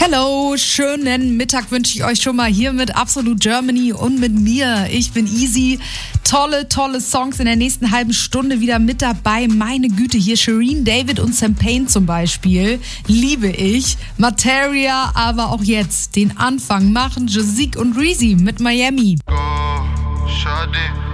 Hello, schönen Mittag wünsche ich euch schon mal hier mit Absolute Germany und mit mir. Ich bin Easy. Tolle Songs in der nächsten halben Stunde wieder mit dabei. Meine Güte, hier Shireen David und Sam Payne zum Beispiel. Liebe ich. Materia, aber auch jetzt den Anfang machen Jazik und Reezy mit Miami. Go, Shawty.